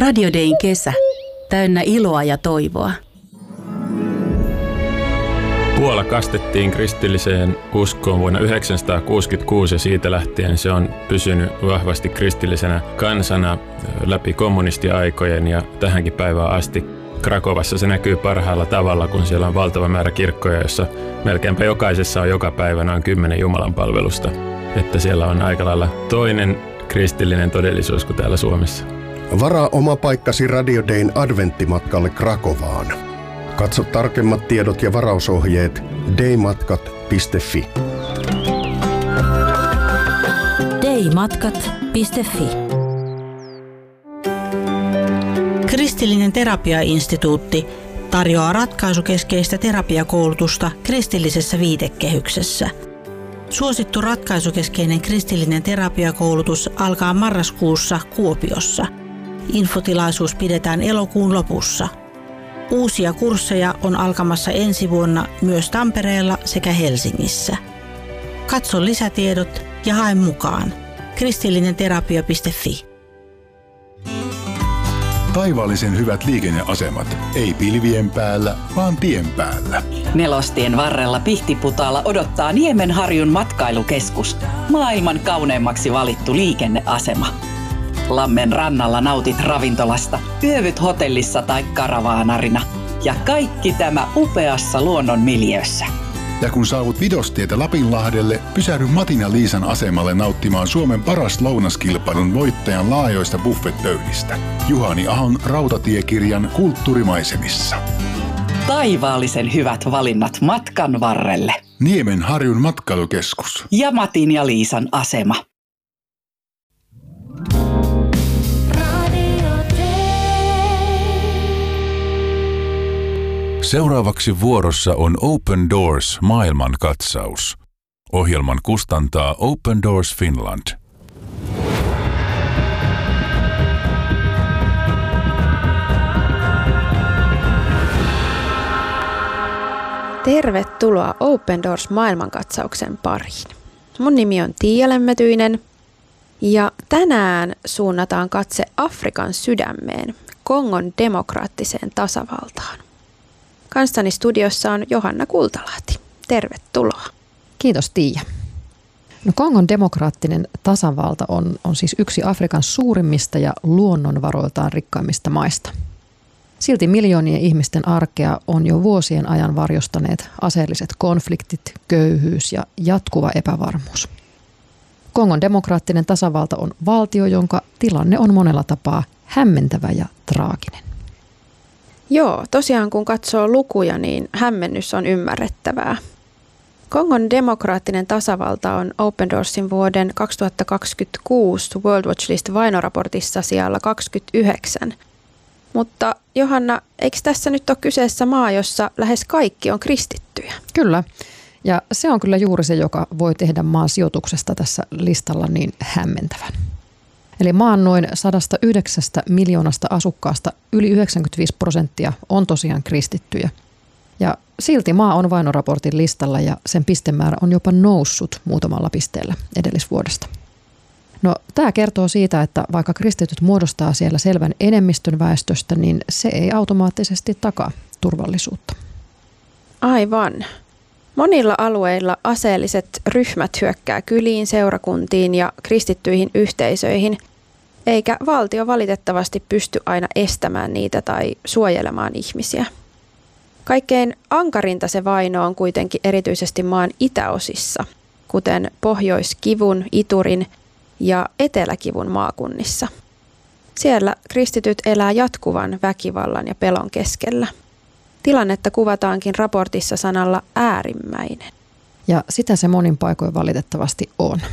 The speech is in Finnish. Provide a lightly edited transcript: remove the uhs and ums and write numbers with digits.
Radio Dayn kesä. Täynnä iloa ja toivoa. Puola kastettiin kristilliseen uskoon vuonna 1966 ja siitä lähtien se on pysynyt vahvasti kristillisenä kansana läpi kommunistiaikojen ja tähänkin päivään asti. Krakovassa se näkyy parhaalla tavalla, kun siellä on valtava määrä kirkkoja, jossa melkeinpä jokaisessa on joka päivä noin 10 jumalanpalvelusta. Että siellä on aika lailla toinen kristillinen todellisuus kuin täällä Suomessa. Varaa oma paikkasi Radio Dayn adventtimatkalle Krakovaan. Katso tarkemmat tiedot ja varausohjeet daymatkat.fi. daymatkat.fi. Kristillinen terapiainstituutti tarjoaa ratkaisukeskeistä terapiakoulutusta kristillisessä viitekehyksessä. Suosittu ratkaisukeskeinen kristillinen terapiakoulutus alkaa marraskuussa Kuopiossa. Infotilaisuus pidetään elokuun lopussa. Uusia kursseja on alkamassa ensi vuonna myös Tampereella sekä Helsingissä. Katso lisätiedot ja hae mukaan. kristillinenterapia.fi. Taivaallisen hyvät liikenneasemat. Ei pilvien päällä, vaan tien päällä. Nelostien varrella Pihtiputaalla odottaa Niemenharjun matkailukeskus. Maailman kauneimmaksi valittu liikenneasema. Lammen rannalla nautit ravintolasta, yövyt hotellissa tai karavaanarina. Ja kaikki tämä upeassa luonnon miljöössä. Ja kun saavut Vidostietä Lapinlahdelle, pysähdy Matin ja Liisan asemalle nauttimaan Suomen paras lounaskilpailun voittajan laajoista buffetpöydistä. Juhani Ahon rautatiekirjan kulttuurimaisemissa. Taivaallisen hyvät valinnat matkan varrelle. Niemenharjun matkailukeskus. Ja Matin ja Liisan asema. Seuraavaksi vuorossa on Open Doors maailmankatsaus. Ohjelman kustantaa Open Doors Finland. Tervetuloa Open Doors maailmankatsauksen pariin. Mun nimi on Tiia Lemmetyinen ja tänään suunnataan katse Afrikan sydämeen, Kongon demokraattiseen tasavaltaan. Kanssani studiossa on Johanna Kultalahti. Tervetuloa. Kiitos Tiia. No, Kongon demokraattinen tasavalta on siis yksi Afrikan suurimmista ja luonnonvaroiltaan rikkaimmista maista. Silti miljoonien ihmisten arkea on jo vuosien ajan varjostaneet aseelliset konfliktit, köyhyys ja jatkuva epävarmuus. Kongon demokraattinen tasavalta on valtio, jonka tilanne on monella tapaa hämmentävä ja traaginen. Joo, tosiaan kun katsoo lukuja, niin hämmennys on ymmärrettävää. Kongon demokraattinen tasavalta on Open Doorsin vuoden 2026 World Watch List vainoraportissa sijalla 29. Mutta Johanna, eikö tässä nyt ole kyseessä maa, jossa lähes kaikki on kristittyjä? Kyllä, ja se on kyllä juuri se, joka voi tehdä maan sijoituksesta tässä listalla niin hämmentävän. Eli maan noin 109 miljoonasta asukkaasta yli 95% on tosiaan kristittyjä. Ja silti maa on vainoraportin listalla ja sen pistemäärä on jopa noussut muutamalla pisteellä edellisvuodesta. No, tämä kertoo siitä, että vaikka kristityt muodostaa siellä selvän enemmistön väestöstä, niin se ei automaattisesti takaa turvallisuutta. Aivan. Monilla alueilla aseelliset ryhmät hyökkää kyliin, seurakuntiin ja kristittyihin yhteisöihin, eikä valtio valitettavasti pysty aina estämään niitä tai suojelemaan ihmisiä. Kaikkein ankarinta se vaino on kuitenkin erityisesti maan itäosissa, kuten Pohjois-Kivun, Iturin ja Etelä-Kivun maakunnissa. Siellä kristityt elää jatkuvan väkivallan ja pelon keskellä. Tilannetta kuvataankin raportissa sanalla äärimmäinen. Ja sitä se monin paikoin valitettavasti on.